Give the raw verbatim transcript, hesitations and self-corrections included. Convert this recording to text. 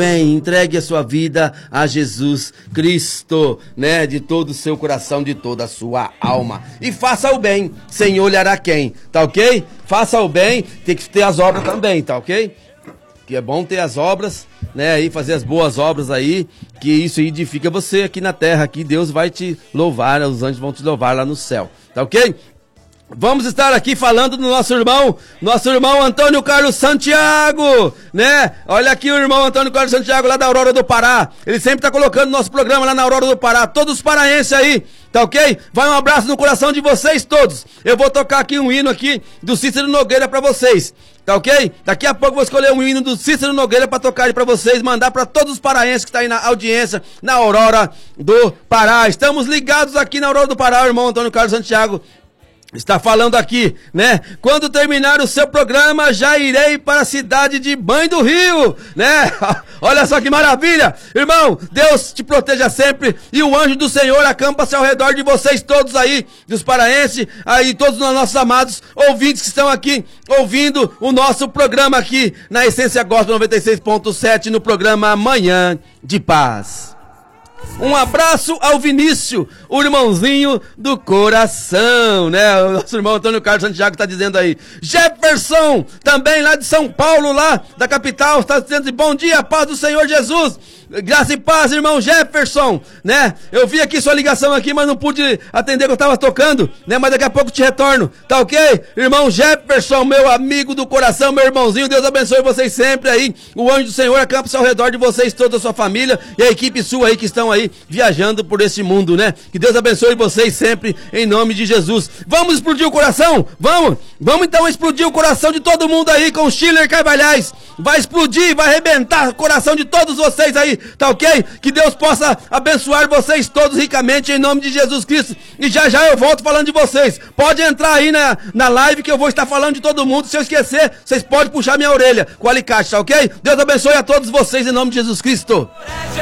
Bem, entregue a sua vida a Jesus Cristo, né? De todo o seu coração, de toda a sua alma. E faça o bem, sem olhar a quem, tá ok? Faça o bem, tem que ter as obras também, tá ok? Que é bom ter as obras, né? Aí fazer as boas obras aí, que isso edifica você aqui na terra, que Deus vai te louvar, os anjos vão te louvar lá no céu, tá ok? Vamos estar aqui falando do nosso irmão, nosso irmão Antônio Carlos Santiago, né? Olha aqui o irmão Antônio Carlos Santiago lá da Aurora do Pará. Ele sempre tá colocando nosso programa lá na Aurora do Pará. Todos os paraenses aí, tá ok? Vai um abraço no coração de vocês todos. Eu vou tocar aqui um hino aqui do Cícero Nogueira pra vocês, tá ok? Daqui a pouco eu vou escolher um hino do Cícero Nogueira pra tocar aí pra vocês, mandar pra todos os paraenses que tá aí na audiência, na Aurora do Pará. Estamos ligados aqui na Aurora do Pará, o irmão Antônio Carlos Santiago está falando aqui, né? Quando terminar o seu programa, já irei para a cidade de Banho do Rio, né? Olha só que maravilha! Irmão, Deus te proteja sempre e o anjo do Senhor acampa-se ao redor de vocês todos aí, dos paraenses, aí todos os nossos amados ouvintes que estão aqui, ouvindo o nosso programa aqui, na Essência Gospel noventa e seis ponto sete, no programa Manhã de Paz. Um abraço ao Vinícius, o irmãozinho do coração, né? O nosso irmão Antônio Carlos Santiago está dizendo aí. Jefferson, também lá de São Paulo, lá da capital, está dizendo bom dia, paz do Senhor Jesus. Graça e paz, irmão Jefferson, né? Eu vi aqui sua ligação aqui, mas não pude atender que eu estava tocando, né? Mas daqui a pouco te retorno, tá ok? Irmão Jefferson, meu amigo do coração, meu irmãozinho, Deus abençoe vocês sempre aí. O anjo do Senhor acampa-se ao redor de vocês, toda a sua família e a equipe sua aí que estão aí viajando por esse mundo, né? Que Deus abençoe vocês sempre, em nome de Jesus. Vamos explodir o coração? Vamos? Vamos então explodir o coração de todo mundo aí com o Schiller Carvalhais. Vai explodir, vai arrebentar o coração de todos vocês aí, tá ok? Que Deus possa abençoar vocês todos ricamente em nome de Jesus Cristo. E já já eu volto falando de vocês. Pode entrar aí na, na live que eu vou estar falando de todo mundo. Se eu esquecer, vocês podem puxar minha orelha com o alicate, tá ok? Deus abençoe a todos vocês em nome de Jesus Cristo.